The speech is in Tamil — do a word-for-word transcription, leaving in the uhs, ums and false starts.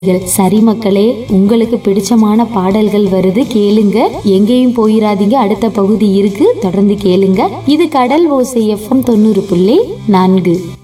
சரி மக்களே, உங்களுக்கு பிடிச்சமான பாடல்கள் வருது, கேளுங்க. எங்கேயும் போயிராதீங்க, அடுத்த பகுதி இருக்கு, தொடர்ந்து கேளுங்க. இது கடல் ஓசை எஃப்எம் தொண்ணூறு புள்ளி நான்கு.